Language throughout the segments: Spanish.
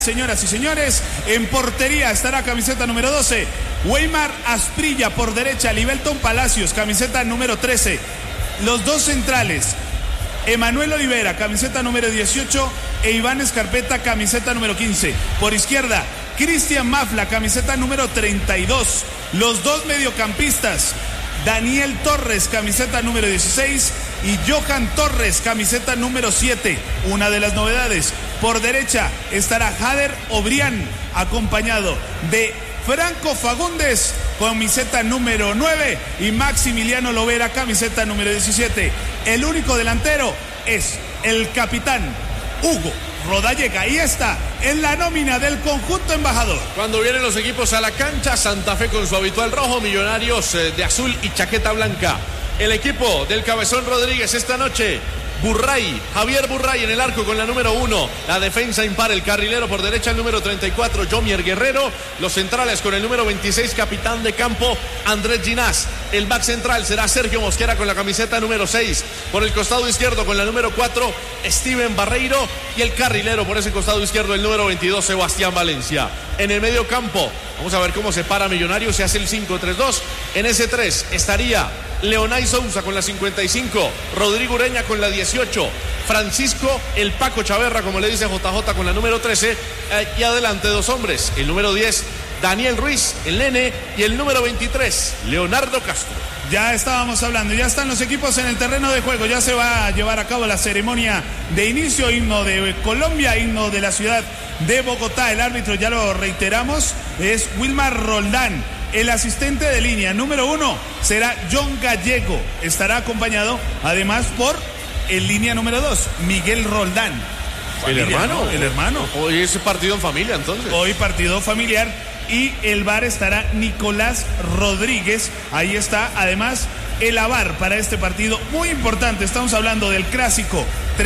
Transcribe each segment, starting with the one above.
Señoras y señores, en portería estará camiseta número 12, Weimar Asprilla, por derecha, Libelton Palacios, camiseta número 13. Los dos centrales, Emanuel Olivera, camiseta número 18, e Iván Escarpeta, camiseta número 15. Por izquierda, Cristian Mafla, camiseta número 32. Los dos mediocampistas, Daniel Torres, camiseta número 16, y Johan Torres, camiseta número 7. Una de las novedades, por derecha estará Jader Obrián, acompañado de Franco Fagundes, camiseta número 9, y Maximiliano Lovera, camiseta número 17. El único delantero es el capitán Hugo Rodallega. Ahí está, en la nómina del conjunto embajador. Cuando vienen los equipos a la cancha, Santa Fe con su habitual rojo, Millonarios de azul y chaqueta blanca. El equipo del Cabezón Rodríguez esta noche, Burray, Javier Burray en el arco con la número 1, la defensa impar, el carrilero por derecha el número 34, Jomier Guerrero, los centrales con el número 26, capitán de campo, Andrés Ginás, el back central será Sergio Mosquera con la camiseta número 6, por el costado izquierdo con la número 4, Steven Barreiro, y el carrilero por ese costado izquierdo el número 22, Sebastián Valencia. En el medio campo, vamos a ver cómo se para Millonarios, se hace el 5-3-2, en ese 3 estaría Leonay Sousa con la 55, Rodrigo Ureña con la 18, Francisco el Paco Chaverra, como le dice JJ, con la número 13, y adelante dos hombres, el número 10, Daniel Ruiz, el nene, y el número 23, Leonardo Castro. Ya estábamos hablando, ya están los equipos en el terreno de juego, ya se va a llevar a cabo la ceremonia de inicio, himno de Colombia, himno de la ciudad de Bogotá. El árbitro, ya lo reiteramos, es Wilmar Roldán. El asistente de línea número 1 será John Gallego. Estará acompañado además por el línea número 2, Miguel Roldán. Familia, el hermano. ¿No? El hermano. Hoy es partido en familia entonces. Hoy partido familiar. Y el VAR estará Nicolás Rodríguez. Ahí está además el AVAR para este partido muy importante. Estamos hablando del clásico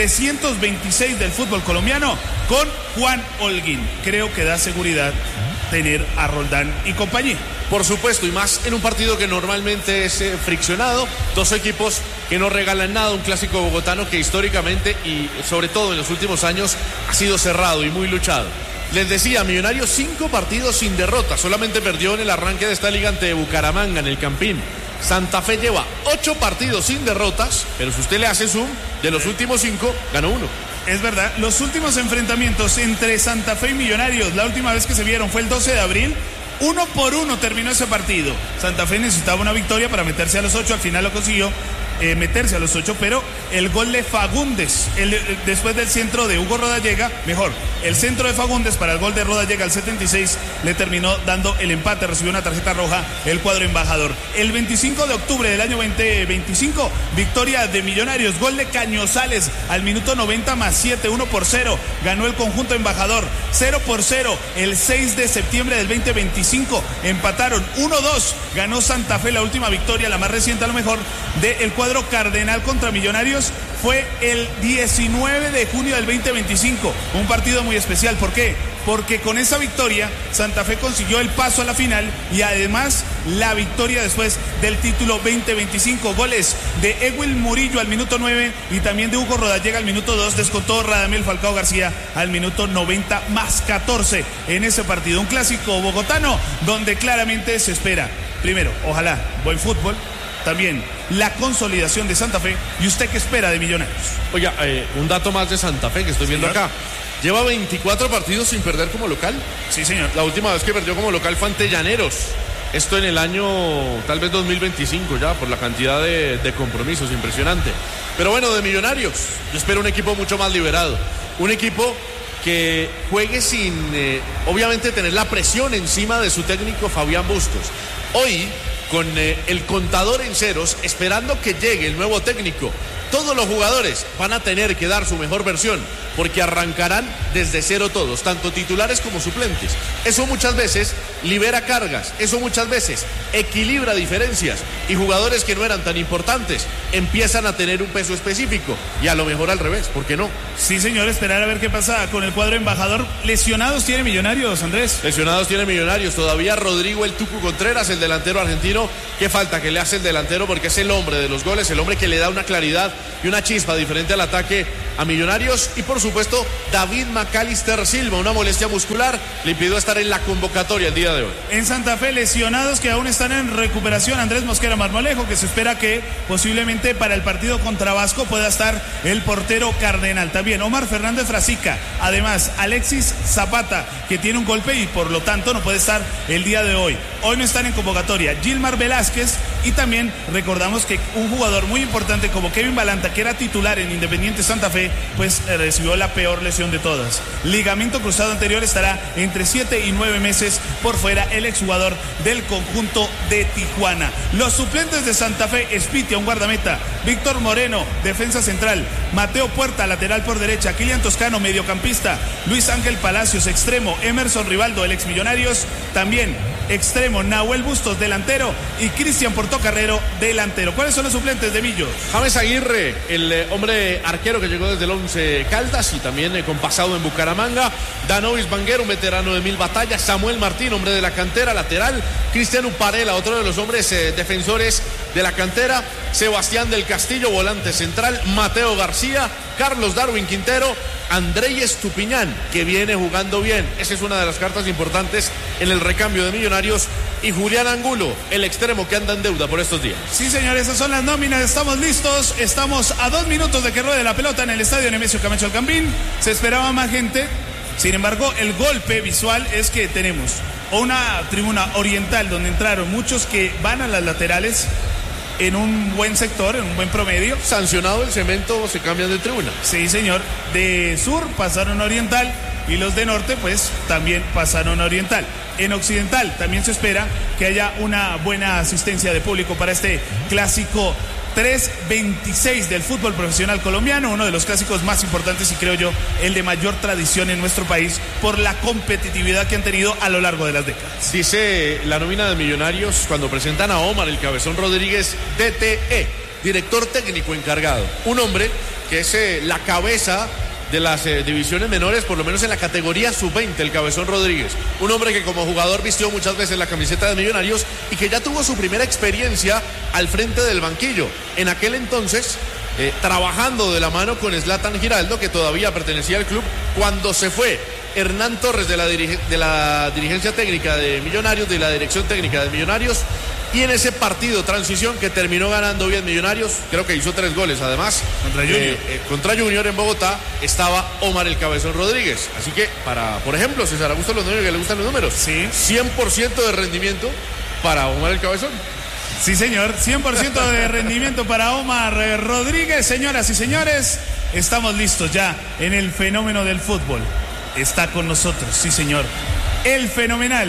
326 del fútbol colombiano con Juan Holguín. Creo que da seguridad tener a Roldán y compañía. Por supuesto, y más en un partido que normalmente es friccionado, dos equipos que no regalan nada, un clásico bogotano que históricamente y sobre todo en los últimos años ha sido cerrado y muy luchado. Les decía, Millonarios 5 partidos sin derrota, solamente perdió en el arranque de esta liga ante Bucaramanga en el Campín. Santa Fe lleva 8 partidos sin derrotas, pero si usted le hace zoom, de los últimos 5, ganó 1. Es verdad, los últimos enfrentamientos entre Santa Fe y Millonarios, la última vez que se vieron fue el 12 de abril, 1-1 terminó ese partido. Santa Fe necesitaba una victoria para meterse a los 8, al final lo consiguió, meterse a los 8, pero el gol de Fagundes, después del centro de Hugo Rodallega, mejor, el centro de Fagundes para el gol de Rodallega al 76, le terminó dando el empate, recibió una tarjeta roja el cuadro embajador. El 25 de octubre del año 2025, victoria de Millonarios, gol de Cañozales al minuto 90 más 7, 1-0, ganó el conjunto embajador, 0-0, el 6 de septiembre del 2025, empataron 1-2, ganó Santa Fe, la última victoria, la más reciente a lo mejor, del cuadro Cardenal contra Millonarios fue el 19 de junio del 2025, un partido muy especial. ¿Por qué? Porque con esa victoria Santa Fe consiguió el paso a la final y además la victoria después del título 2025. Goles de Ewil Murillo al minuto 9 y también de Hugo Rodallega al minuto 2, descontó Radamel Falcao García al minuto 90 más 14 en ese partido. Un clásico bogotano donde claramente se espera, primero, ojalá, buen fútbol, también la consolidación de Santa Fe. ¿Y usted qué espera de Millonarios? Oiga, un dato más de Santa Fe que estoy viendo acá. Lleva 24 partidos sin perder como local. Sí, señor. La última vez que perdió como local fue ante Llaneros. Esto en el año, tal vez 2025 ya, por la cantidad de compromisos, impresionante. Pero bueno, de Millonarios, yo espero un equipo mucho más liberado. Un equipo que juegue sin, obviamente, tener la presión encima de su técnico Fabián Bustos. Hoy, con el contador en ceros, esperando que llegue el nuevo técnico, todos los jugadores van a tener que dar su mejor versión, porque arrancarán desde cero todos, tanto titulares como suplentes. Eso muchas veces libera cargas, eso muchas veces equilibra diferencias, y jugadores que no eran tan importantes empiezan a tener un peso específico, y a lo mejor al revés, ¿por qué no? Sí, señor, esperar a ver qué pasa con el cuadro embajador. ¿Lesionados tiene Millonarios, Andrés? Lesionados tiene Millonarios, todavía Rodrigo el Tucu Contreras, el delantero argentino. ¿Qué falta que le hace el delantero? Porque es el hombre de los goles, el hombre que le da una claridad y una chispa diferente al ataque a Millonarios. Y por supuesto, David Macalister Silva, una molestia muscular, le impidió estar en la convocatoria el día de hoy. En Santa Fe, lesionados que aún están en recuperación: Andrés Mosquera Marmolejo, que se espera que posiblemente para el partido contra Vasco pueda estar el portero Cardenal. También Omar Fernández Frasica. Además, Alexis Zapata, que tiene un golpe y por lo tanto no puede estar el día de hoy. Hoy no están en convocatoria Gilmar Velázquez, y también recordamos que un jugador muy importante como Kevin Balanta, que era titular en Independiente Santa Fe, pues recibió la peor lesión de todas. Ligamento cruzado anterior, estará entre 7 y 9 meses por fuera el exjugador del conjunto de Tijuana. Los suplentes de Santa Fe: Espitia, un guardameta; Víctor Moreno, defensa central; Mateo Puerta, lateral por derecha; Kilian Toscano, mediocampista; Luis Ángel Palacios, extremo; Emerson Rivaldo, el ex Millonarios, también extremo; Nahuel Bustos, delantero; y Cristian Portocarrero, delantero. ¿Cuáles son los suplentes de Millo? James Aguirre, el hombre arquero que llegó desde el Once Caldas y también con pasado en Bucaramanga; Danovis Banguero, un veterano de 1000 batallas; Samuel Martín, hombre de la cantera, lateral; Cristian Uparela, otro de los hombres defensores de la cantera; Sebastián del Castillo, volante central; Mateo García; Carlos Darwin Quintero; Andrei Estupiñán, que viene jugando bien, esa es una de las cartas importantes en el recambio de Millonarios; y Julián Angulo, el extremo que anda en deuda por estos días. Sí, señores, esas son las nóminas. Estamos listos, estamos a 2 minutos de que ruede la pelota en el estadio Nemesio Camacho Alcampín. Se esperaba más gente, sin embargo el golpe visual es que tenemos una tribuna oriental donde entraron muchos que van a las laterales en un buen sector, en un buen promedio. Sancionado el cemento, se cambian de tribuna. Sí, señor. De sur pasaron a oriental y los de norte pues también pasaron a oriental. En occidental también se espera que haya una buena asistencia de público para este clásico 326 del fútbol profesional colombiano, uno de los clásicos más importantes y creo yo el de mayor tradición en nuestro país por la competitividad que han tenido a lo largo de las décadas. Dice la nómina de Millonarios cuando presentan a Omar el Cabezón Rodríguez, DTE, director técnico encargado, un hombre que es la cabeza de las divisiones menores, por lo menos en la categoría sub-20, el Cabezón Rodríguez. Un hombre que como jugador vistió muchas veces la camiseta de Millonarios y que ya tuvo su primera experiencia al frente del banquillo. En aquel entonces, trabajando de la mano con Zlatan Giraldo, que todavía pertenecía al club, cuando se fue Hernán Torres de la dirigencia técnica de Millonarios, de la dirección técnica de Millonarios. Y en ese partido transición que terminó ganando bien Millonarios, creo que hizo 3 goles además contra Junior en Bogotá, estaba Omar el Cabezón Rodríguez. Así que para, por ejemplo, César Augusto Londoño, que le gustan los números, sí, 100% de rendimiento para Omar el Cabezón. Sí, señor, 100% de rendimiento para Omar Rodríguez. Señoras y señores, estamos listos ya en el fenómeno del fútbol. Está con nosotros, sí señor, el fenomenal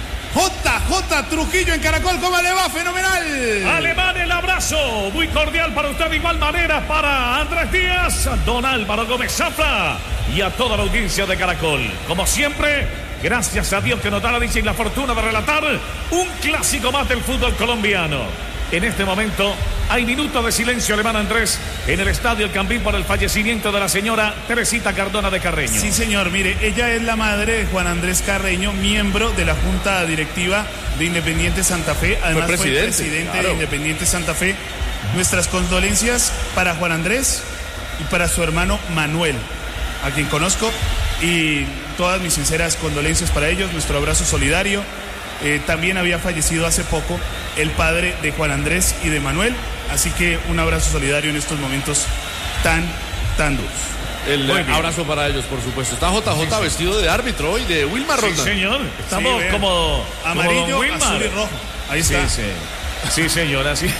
JJ Trujillo en Caracol. ¿Cómo le va? Fenomenal. Alemán, el abrazo muy cordial para usted, de igual manera para Andrés Díaz, don Álvaro Gómez Zafra y a toda la audiencia de Caracol. Como siempre, gracias a Dios que nos da la dicha y la fortuna de relatar un clásico más del fútbol colombiano. En este momento hay minutos de silencio, alemán Andrés, en el estadio El Campín por el fallecimiento de la señora Teresita Cardona de Carreño. Sí, señor, mire, ella es la madre de Juan Andrés Carreño, miembro de la Junta Directiva de Independiente Santa Fe. Además fue presidente claro, de Independiente Santa Fe. Nuestras condolencias para Juan Andrés y para su hermano Manuel, a quien conozco, y todas mis sinceras condolencias para ellos, nuestro abrazo solidario. También había fallecido hace poco el padre de Juan Andrés y de Manuel, así que un abrazo solidario en estos momentos tan duros. El abrazo para ellos, por supuesto. Está JJ vestido de árbitro hoy, de Wilmar Roldán. Sí, señor. Estamos como amarillo, como azul y rojo. Ahí está. Sí, señora, sí.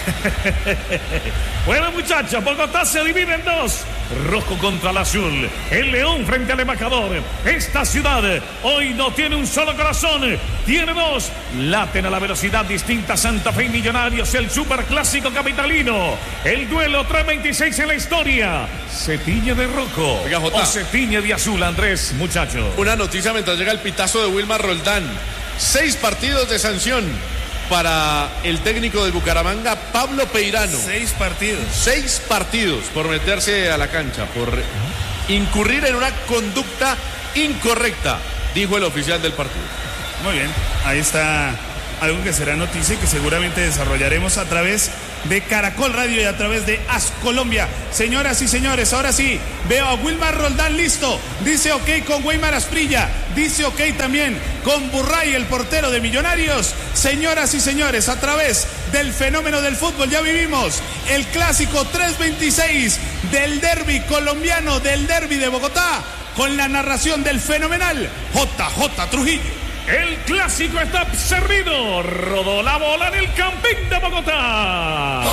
Bueno, muchachos, Bogotá se divide en 2. Rojo contra el azul. El león frente al embajador. Esta ciudad hoy no tiene un solo corazón, tiene 2. Laten a la velocidad distinta Santa Fe y Millonarios, el superclásico capitalino. El duelo 326 en la historia. ¿Se tiñe de rojo o se tiñe de azul, Andrés, muchachos? Una noticia mientras llega el pitazo de Wilmar Roldán. 6 partidos de sanción para el técnico de Bucaramanga, Pablo Peirano. 6 partidos. 6 partidos por meterse a la cancha, por incurrir en una conducta incorrecta, dijo el oficial del partido. Muy bien, ahí está algo que será noticia y que seguramente desarrollaremos a través de Caracol Radio y a través de AS Colombia. Señoras y señores, ahora sí, veo a Wilmar Roldán listo. Dice ok con Weimar Asprilla. Dice ok también con Burray, el portero de Millonarios. Señoras y señores, a través del fenómeno del fútbol ya vivimos el clásico 326 del derbi colombiano, del derbi de Bogotá, con la narración del fenomenal JJ Trujillo. El clásico está servido. Rodó la bola en el Campín de Bogotá.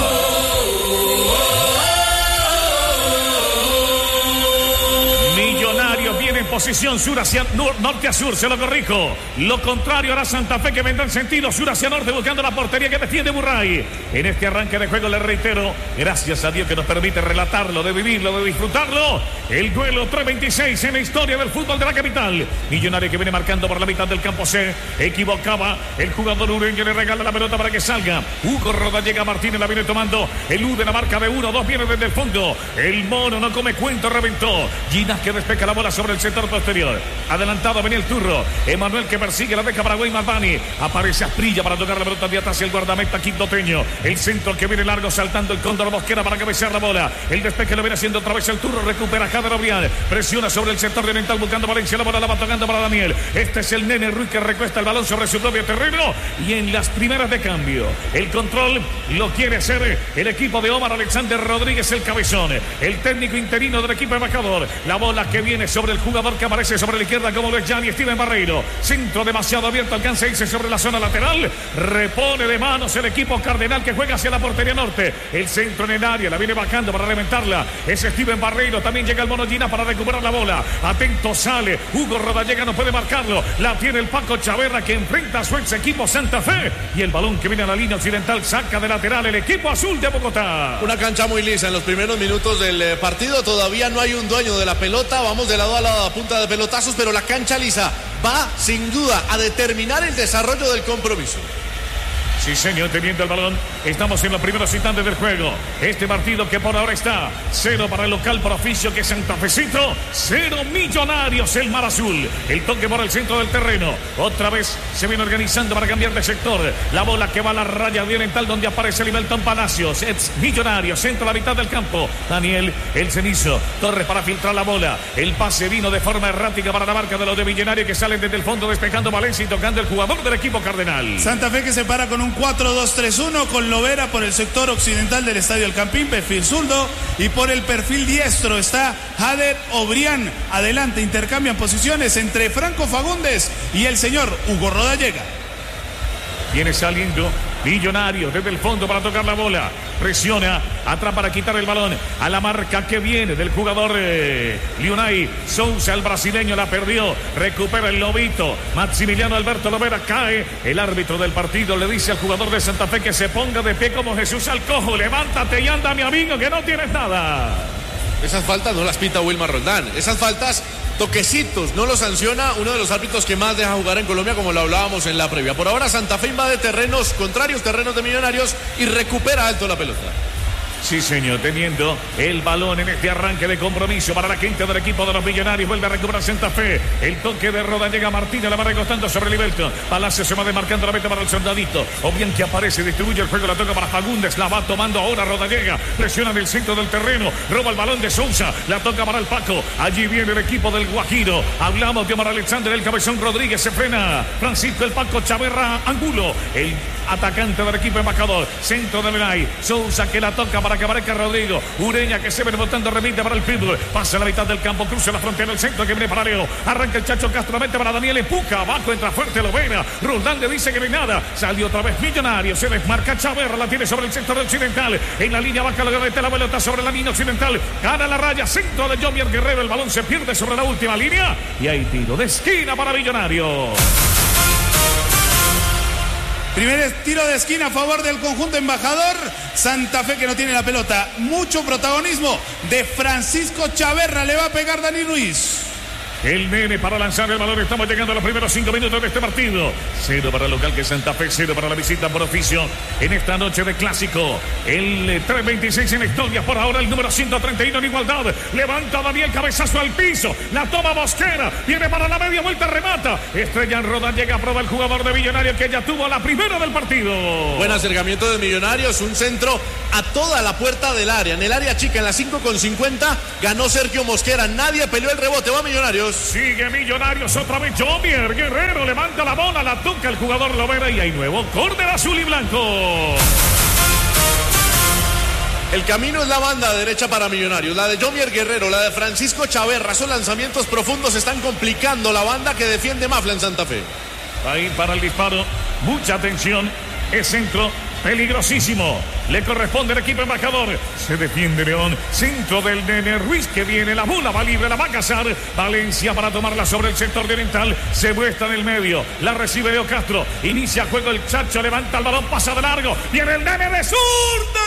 Millonarios viene en posición sur hacia norte a sur, se lo corrijo. Lo contrario hará Santa Fe, que vendrá en sentido sur hacia norte buscando la portería que defiende Burray. En este arranque de juego le reitero, gracias a Dios que nos permite relatarlo, de vivirlo, de disfrutarlo. El duelo 326 en la historia del fútbol de la capital. Millonario que viene marcando por la mitad del campo C. Equivocaba el jugador ureño, le regala la pelota para que salga. Hugo Rodallega Martínez la viene tomando. Elude la marca de 1-2, viene desde el fondo. El mono no come cuento, reventó. Ginás que despeja la bola sobre el sector posterior. Adelantado venía el turro. Emanuel que persigue, la deja para Weimar Bani. Aparece Asprilla para tocar la pelota de atrás, el guardameta quindoteño. El centro que viene largo saltando el Cóndor Mosquera para cabecear la bola. El despeje lo viene haciendo otra vez el turro. Recupera Jader Obrián. Presiona sobre el sector de oriental buscando Valencia. La bola la va tocando para Daniel. Este es el Nene Ruiz que recuesta el balón sobre su propio terreno. Y en las primeras de cambio, el control lo quiere hacer el equipo de Omar Alexander Rodríguez, el cabezón. El técnico interino del equipo embajador. La bola que viene sobre el jugador que aparece sobre la izquierda como lo es Gianni Steven Barreiro. Centro demasiado abierto, alcanza a irse sobre la zona lateral. Repone de manos el equipo cardenal que juega hacia la portería norte. El centro en el área, la viene bajando para reventarla. Es Steven Barreiro, también llega el mono Ginás para recuperar la bola. Atento sale, Hugo Rodallega no puede marcarlo. La tiene el Paco Chaverra que enfrenta a su ex equipo Santa Fe. Y el balón que viene a la línea occidental saca de lateral el equipo azul de Bogotá. Una cancha muy lisa en los primeros minutos del partido. Todavía no hay un dueño de la pelota. Vamos de lado a lado a punta de pelotazos, pero la cancha lisa va sin duda a determinar el desarrollo del compromiso. Sí, señor, teniendo el balón. Estamos en los primeros instantes del juego. Este partido que por ahora está 0 para el local por oficio, que es Santafecito. 0 Millonarios, el Mar Azul. El toque por el centro del terreno. Otra vez se viene organizando para cambiar de sector. La bola que va a la raya oriental donde aparece Limelton Palacios. Es Millonarios, centro a la mitad del campo. Daniel, el cenizo. Torres para filtrar la bola. El pase vino de forma errática para la marca de los de Millonarios que salen desde el fondo despejando Valencia y tocando el jugador del equipo cardenal. Santa Fe que se para con un 4-2-3-1 con Lovera por el sector occidental del Estadio El Campín, perfil zurdo, y por el perfil diestro está Jader Obrián. Adelante, intercambian posiciones entre Franco Fagundes y el señor Hugo Rodallega. Viene saliendo Millonarios desde el fondo para tocar la bola. Presiona, atrás para quitar el balón. A la marca que viene del jugador Lionay Sousa, el brasileño, la perdió. Recupera el lobito. Maximiliano Alberto Lovera cae. El árbitro del partido le dice al jugador de Santa Fe que se ponga de pie como Jesús Alcojo. Levántate y anda, mi amigo, que no tienes nada. Esas faltas no las pita Wilmar Roldán. Esas faltas, toquecitos, no lo sanciona uno de los árbitros que más deja jugar en Colombia, como lo hablábamos en la previa. Por ahora Santa Fe invade terrenos contrarios, terrenos de Millonarios, y recupera alto la pelota. Sí, señor, teniendo el balón en este arranque de compromiso para la quinta del equipo de los Millonarios. Vuelve a recuperar Santa Fe. El toque de Rodallega Martínez la va recostando sobre Limelton. Palacio se va demarcando la meta para el soldadito. O bien que aparece, distribuye el juego, la toca para Fagundes. La va tomando ahora Rodallega. Presiona en el centro del terreno. Roba el balón de Sousa. La toca para el Paco. Allí viene el equipo del Guajiro. Hablamos de Omar Alexander, el cabezón Rodríguez. Se frena Francisco el Paco Chaverra Angulo. El atacante del equipo embajador. Centro de Lenay. Sousa que la toca para que aparezca Rodrigo. Ureña que se viene botando, remite para el Pitbull. Pasa a la mitad del campo, cruza la frontera del centro que viene para Leo. Arranca el Chacho Castro, mete para Daniel, empuja abajo, entra fuerte Lovera. Roldán le dice que no hay nada. Salió otra vez Millonario, se desmarca Chaverra, la tiene sobre el sector occidental. En la línea baja, lo mete la pelota sobre la línea occidental. Gana la raya, centro de Jomier Guerrero. El balón se pierde sobre la última línea. Y hay tiro de esquina para Millonario. Primer tiro de esquina a favor del conjunto embajador. Santa Fe que no tiene la pelota. Mucho protagonismo de Francisco Chaverra. Le va a pegar Dani Ruiz. El Nene para lanzar el balón. Estamos llegando a los primeros 5 minutos de este partido. 0 para el local que es Santa Fe, 0 para la visita por oficio en esta noche de clásico. El 326 en la historia. Por ahora el número 131 en igualdad. Levanta Daniel, cabezazo al piso. La toma Mosquera. Viene para la media vuelta, remata. Estrella en Roda, llega a probar el jugador de Millonarios que ya tuvo la primera del partido. Buen acercamiento de Millonarios. Un centro a toda la puerta del área. En el área chica, en la 5,50, ganó Sergio Mosquera. Nadie peleó el rebote. Va Millonarios. Sigue Millonarios otra vez. Jomier Guerrero levanta la bola, la toca el jugador Lovera y hay nuevo córner azul y blanco. El camino es la banda derecha para Millonarios. La de Jomier Guerrero, la de Francisco Chaverra. Son lanzamientos profundos. Están complicando la banda que defiende Mafla en Santa Fe. Ahí para el disparo. Mucha atención. Es centro peligrosísimo. Le corresponde al equipo embajador. Se defiende León. Centro del Nene Ruiz que viene. La bola va libre. La va a cazar. Valencia para tomarla sobre el sector de oriental. Se muestra en el medio. La recibe Leo Castro. Inicia juego el Chacho. Levanta el balón. Pasa de largo. Viene el Nene de zurda.